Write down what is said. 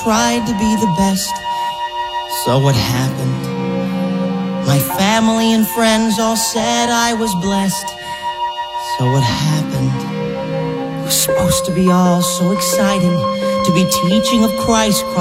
tried to be the best. So what happened? My family and friends all said I was blessed. So what happened? It was supposed to be all so exciting, to be teaching of Christ.